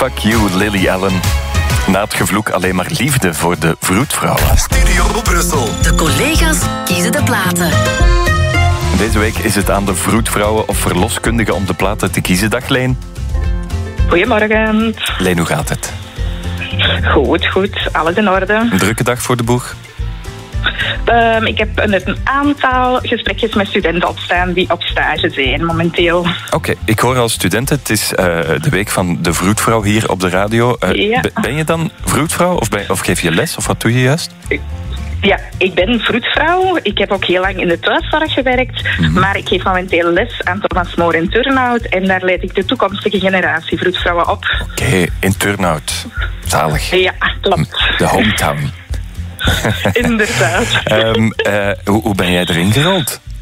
Fuck you, Lily Allen. Na het gevloek alleen maar liefde voor de vroedvrouwen. Studio Brussel. De collega's kiezen de platen. Deze week is het aan de vroedvrouwen of verloskundigen om de platen te kiezen. Dag Leen. Goedemorgen. Leen, hoe gaat het? Goed. Alles in orde. Een drukke dag voor de boeg? Ik heb een aantal gesprekjes met studenten opstaan die op stage zijn momenteel. Oké, ik hoor als student, het is de week van de vroedvrouw hier op de radio. Ja. Ben je dan vroedvrouw of geef je les of wat doe je juist? Ja, ik ben vroedvrouw. Ik heb ook heel lang in de thuiszorg gewerkt. Maar ik geef momenteel les aan Thomas More in Turnhout. En daar leid ik de toekomstige generatie vroedvrouwen op. Oké, in Turnhout. Zalig. Ja, klopt. De hometown. Inderdaad. Hoe ben jij erin gerold?